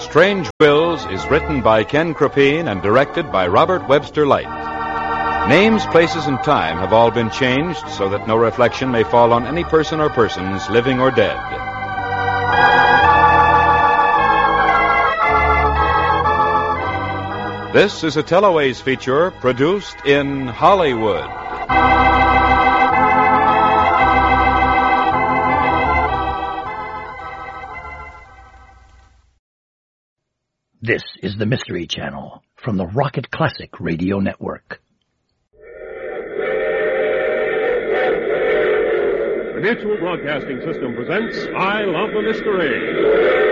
Strange Wills is written by Ken Crapine and directed by Robert Webster Light. Names, places, and time have all been changed so that no reflection may fall on any person or persons, living or dead. This is a Teloways feature produced in Hollywood. This is the Mystery Channel from the Rocket Classic Radio Network. The Mutual Broadcasting System presents I Love the Mystery.